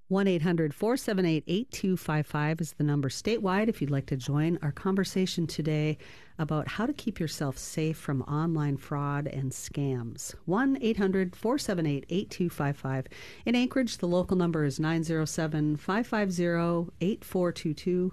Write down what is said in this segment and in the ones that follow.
1-800-478-8255 is the number statewide if you'd like to join our conversation today about how to keep yourself safe from online fraud and scams. 1-800-478-8255. In Anchorage, the local number is 907-550-8422.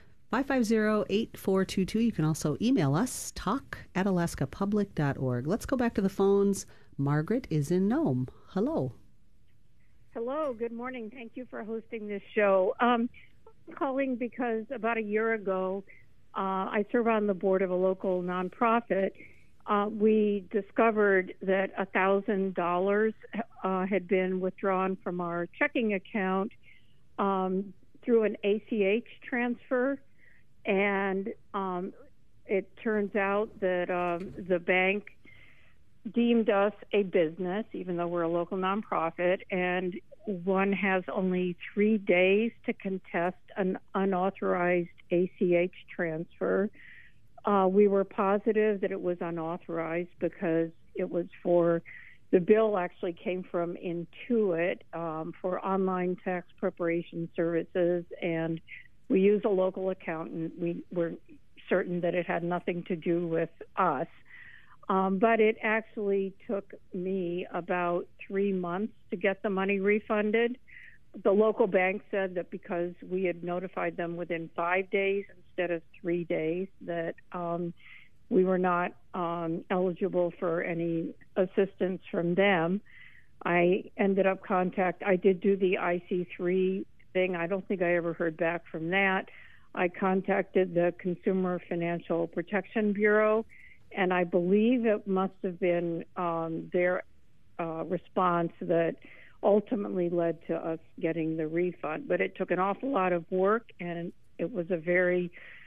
550-8422. You can also email us, talk@alaskapublic.org. Let's go back to the phones. Margaret is in Nome. Hello. Hello, good morning. Thank you for hosting this show. I'm calling because about a year ago, I serve on the board of a local nonprofit. We discovered that $1,000 had been withdrawn from our checking account through an ACH transfer, and it turns out that the bank deemed us a business, even though we're a local nonprofit, and one has only 3 days to contest an unauthorized ACH transfer. We were positive that it was unauthorized because it was for, the bill actually came from Intuit for online tax preparation services, and we used a local accountant. We were certain that it had nothing to do with us. But it actually took me about 3 months to get the money refunded. The local bank said that because we had notified them within 5 days instead of 3 days, that we were not eligible for any assistance from them. I ended up I did do the IC3 thing. I don't think I ever heard back from that. I contacted the Consumer Financial Protection Bureau, and I believe it must have been their response that ultimately led to us getting the refund. But it took an awful lot of work, and it was a very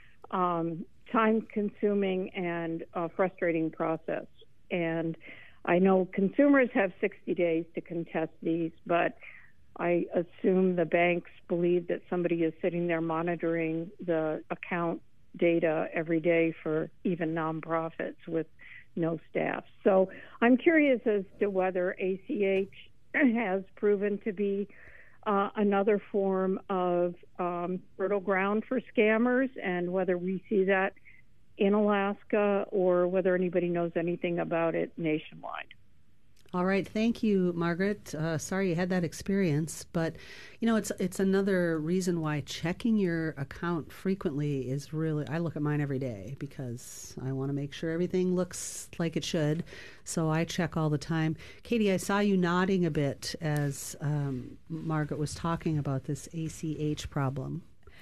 time-consuming and frustrating process. And I know consumers have 60 days to contest these, but I assume the banks believe that somebody is sitting there monitoring the account data every day for even nonprofits with no staff. So I'm curious as to whether ACH has proven to be another form of fertile ground for scammers, and whether we see that in Alaska or whether anybody knows anything about it nationwide. All right. Thank you, Margaret. Sorry you had that experience, but it's another reason why checking your account frequently is really, I look at mine every day because I want to make sure everything looks like it should. So I check all the time. Katie, I saw you nodding a bit as Margaret was talking about this ACH problem.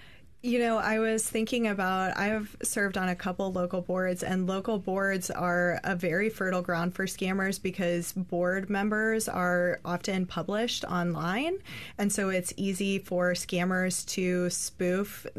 I was thinking about, I've served on a couple local boards, and local boards are a very fertile ground for scammers because board members are often published online. And so it's easy for scammers to spoof